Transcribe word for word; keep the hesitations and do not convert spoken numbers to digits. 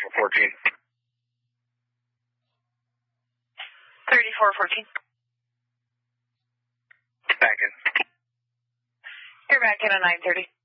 fourteen. thirty-four fourteen. Back in. You're back in at nine thirty.